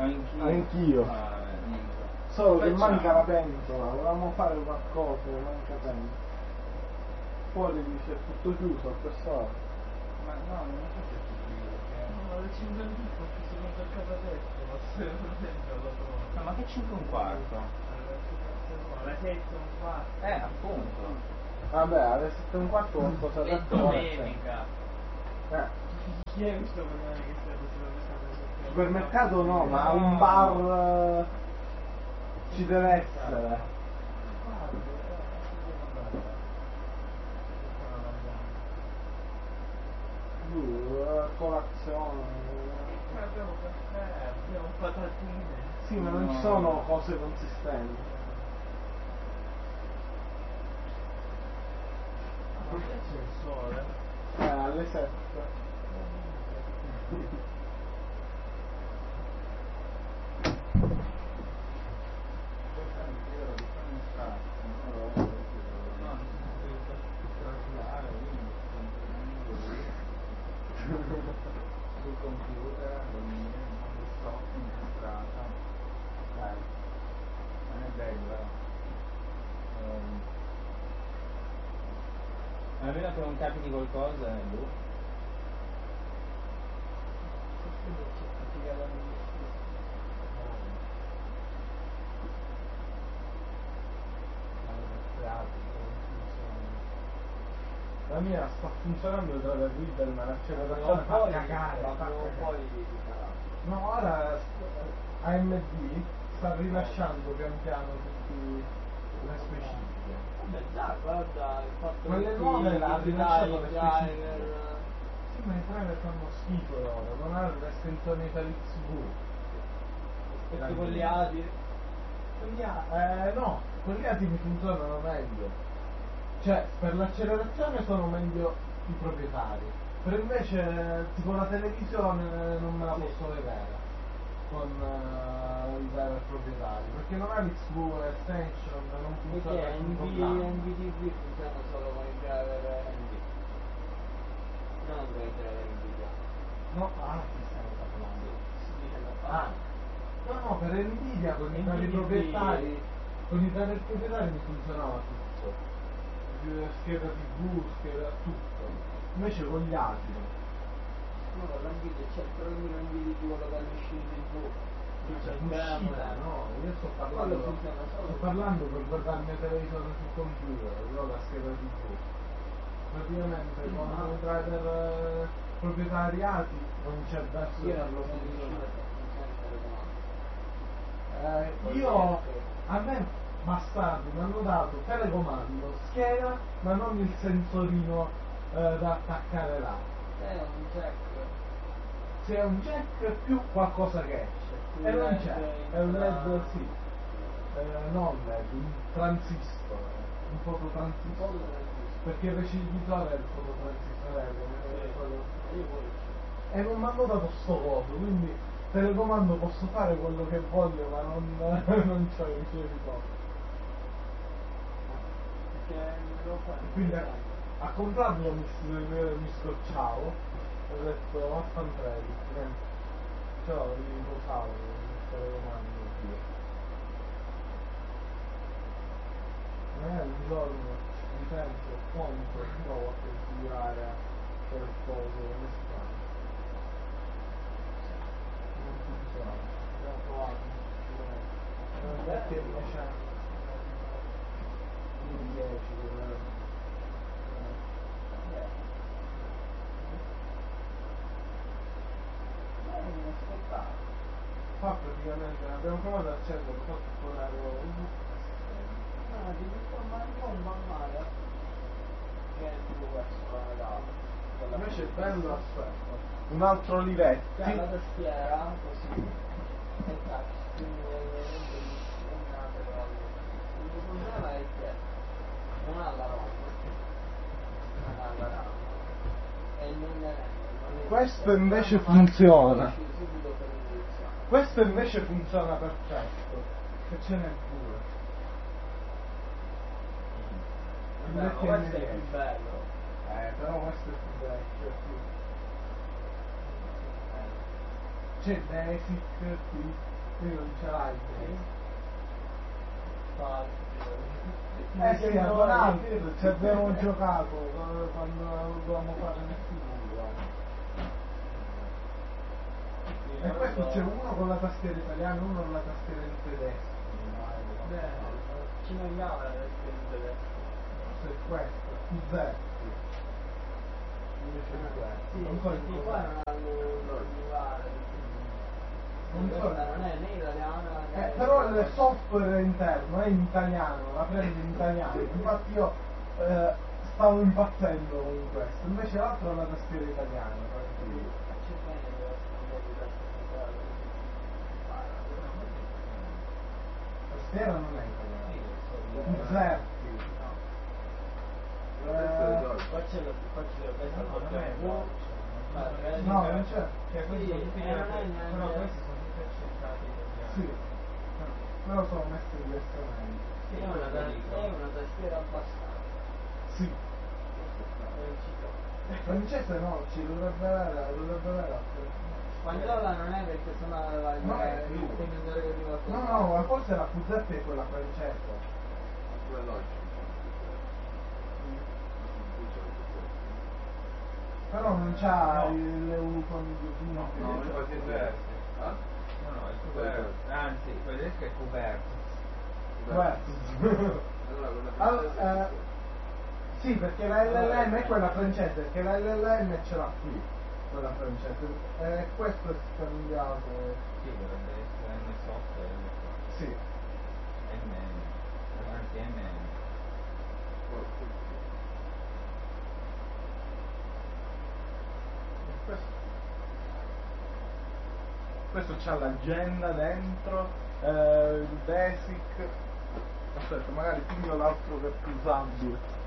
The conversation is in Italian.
Anch'io. Solo che manca la pentola, volevamo fare qualcosa, manca pentola. Fuori dice tutto chiuso a quest'ora. Ma no, non è tutto chiuso, no, le 5 e tutto, che sono per casa adesso, ma se non dentro lo trovo. No, ma che 5 e un quarto? Alle 7 e un quarto. Appunto. Vabbè, alle 7 e un quarto qualcosa da domenica. Chi è questo che stai facendo? Supermercato no, ma un bar ci deve essere. Colazione. Abbiamo caffè, abbiamo patatine. Sì, ma non ci sono cose consistenti. Ma c'è il sole? Alle 7. Sul computer, il software incastrato. Non è bello. Almeno che non capiti qualcosa, boh. La mia sta funzionando dalla guida, ma l'acceleratore fa cagare. No, ora AMD sta rilasciando pian piano tutte le specifiche. Vabbè, già, guarda, il fatto ma le nuove ha rilasciato le specifiche. Sì, ma i driver fanno schifo loro, non hanno l'estensione per XV. Perché con gli ADI? No, con gli ADI mi funzionano meglio. Cioè, per l'accelerazione sono meglio i proprietari, però invece tipo la televisione non me la posso vedere con i driver proprietari, perché non ha l'XV extension, non funziona perché NVDV funziona solo con i driver NVIDIA, non con i driver NVIDIA. No, ti stiamo parlando. No, per NVIDIA con i driver proprietari, mi funzionava tutto. Scheda TV, scheda tutto, invece con gli altri no, con l'NVIDIA c'è il programma NVIDIA quello per l'uscita TV, l'uscita, no, io sto parlando per guardarmi la televisione sul computer, io ho la scheda TV praticamente con i driver proprietariati non c'è verso che lo funziona. A me bastardi mi hanno dato telecomando, scheda, ma non il sensorino da attaccare là. È un jack. Se è un jack più qualcosa che esce. E non c'è, è un LED, sì. Non LED, un transistore, un fototransistore. Perché il ricevitore è il fototransistore. E non mi hanno dato sto coso, quindi telecomando posso fare quello che voglio, ma non c'ho il ricevitore. Quindi a comprarlo mi scocciavo, ho detto vaffantredi, però li posavo, mi telecomando magari un giorno mi penso quanto provo a configurare per il coso come si fa. Non funziona, abbiamo provato, non metti il 10 Qua praticamente abbiamo provato a accendere, ho fatto suonare di tutto non va male, che è il tuo verso invece è bello, aspetta, un altro livello. C'è la tastiera così e touch, quindi non funziona è che non ha la ROM, non ha la RAM e non è questo invece funziona. Questo invece funziona perfetto, che ce n'è pure. No, questo è più bello. Però questo è più vecchio, c'è Basic qui, Quindi non ce l'hai. Sì, a Donald ci abbiamo giocato quando dovevamo fare nel sicuro. E questo c'è uno con la tastiera italiana e uno con la tastiera in tedesco. Ci nominava la tastiera in tedesco. Se questo, QZ. Invece di questo. Non so di qua non hanno non so. Non è né italiana però il software interno è in italiano, la prende in italiano. Infatti io stavo impazzendo con questo, invece l'altro è la tastiera italiana. La tastiera non è italiana. Zerti. No, non c'è. Cioè, questi sono tutti però questi sono tutti accettati italiani. Sì. Però sono messi diversamente. È una tastiera abbastanza. Sì. Francese no, ci dovrebbe avere Spagnola non è perché sennò aveva il segno interrogativo al contrario. No, forse la QZ è quella francese. Però non c'ha le U con i due No, è quasi diverso. No, è coperto. Anzi, il tedesco è coperto. Sì, perché la LLM è quella francese, perché la LLM ce l'ha qui, quella francese. Questo è scambiato. Sì, dovrebbe essere M software. Sì. M, davanti M. Questo c'ha l'agenda dentro, il basic. Aspetta, magari piglio l'altro che è più usabile.